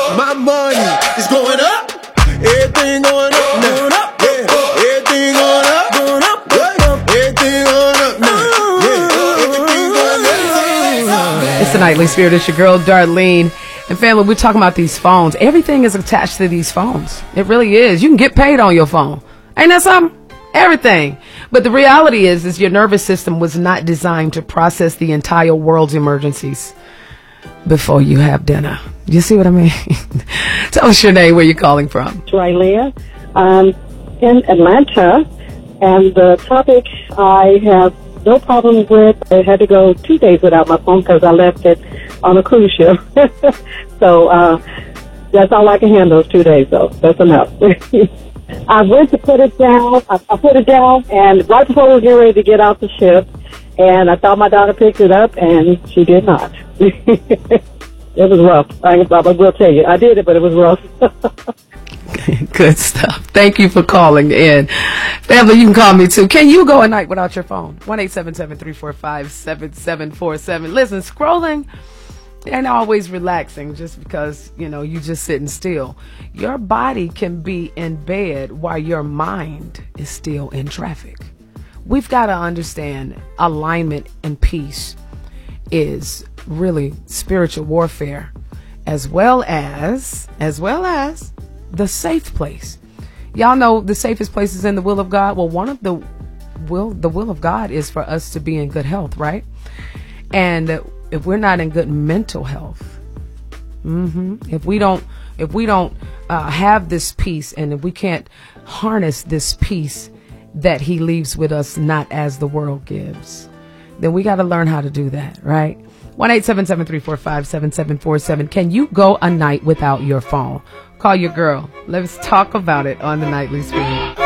My money is going up. Everything going up now. Yeah. Everything going up. Going up. Everything going up now. Yeah. Everything going up. It's the Nightly Spirit. It's your girl, Darlene. And family, we're talking about these phones. Everything is attached to these phones. It really is. You can get paid on your phone. Ain't that something? Everything. But the reality is your nervous system was not designed to process the entire world's emergencies before you have dinner. You see what I mean? Tell us your name, where you're calling from. It's Rylea. In Atlanta, and the topic I have no problem with. I had to go 2 days without my phone because I left it on a cruise ship. So that's all I can handle is 2 days, though. That's enough. I went to put it down. I put it down, and right before we were getting ready to get off the ship, and I thought my daughter picked it up, and she did not. It was rough. I will tell you. I did it, but it was rough. Good stuff. Thank you for calling in. Family, you can call me too. Can you go a night without your phone? 1-877-345-7747. Listen, scrolling ain't always relaxing just because, you just sitting still. Your body can be in bed while your mind is still in traffic. We've got to understand alignment and peace is really spiritual warfare, as well as the safe place. Y'all know the safest place is in the will of God. Well, one of the will of God is for us to be in good health, right? And if we're not in good mental health, if we don't have this peace, and if we can't harness this peace that he leaves with us, not as the world gives, then we got to learn how to do that, right? 1-877-345-7747. Can you go a night without your phone? Call your girl. Let's talk about it on the Nightly Spirit.